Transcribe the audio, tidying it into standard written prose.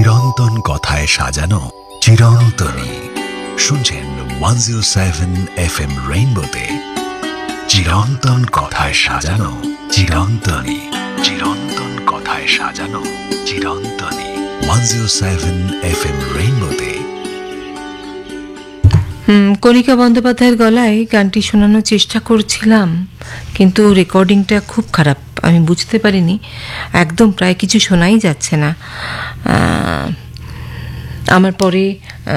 চিরন্তন কথায় সাজানো চিরন্তনী। শুনছেন 107 FM রেইনবোতে চিরন্তন কথায় সাজানো চিরন্তনী। চিরন্তন কথায় সাজানো চিরন্তনী। 107 FM রেইনবোতে। কণিকা বন্দ্যোপাধ্যায়ের গলায় গানটি শোনানোর চেষ্টা করছিলাম, কিন্তু রেকর্ডিংটা খুব খারাপ, আমি বুঝতে পারিনি, একদম প্রায় কিছু শোনাই যাচ্ছে না। আমার পরে